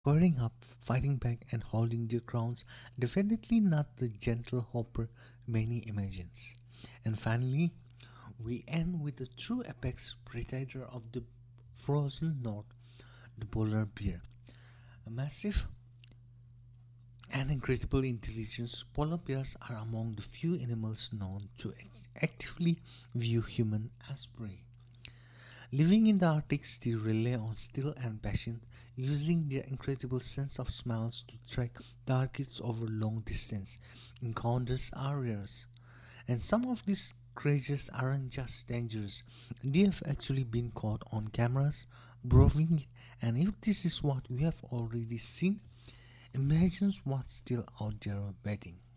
squaring up, fighting back, and holding their grounds. Definitely not the gentle hopper many imagines. And finally, we end with the true apex predator of the frozen north, the polar bear. A massive and incredible intelligence, polar bears are among the few animals known to actively view humans as prey. Living in the Arctic, they rely on skill and patience, using their incredible sense of smells to track targets over long distance. Encounters are rare, and some of these creatures aren't just dangerous, they have actually been caught on cameras, proving. And if this is what we have already seen, imagine what's still out there waiting.